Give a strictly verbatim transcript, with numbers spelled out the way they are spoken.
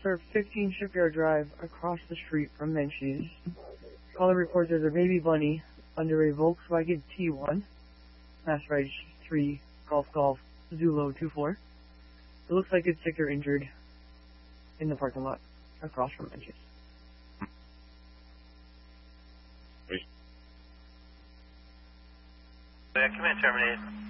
Surf fifteen Shipyard Drive across the street from Menchie's. Caller reports there's a baby bunny under a Volkswagen T one. Mass Reg three Golf Golf Zulu two four. It looks like it's sick or injured in the parking lot across from Menchie's. Yeah, come in, terminate.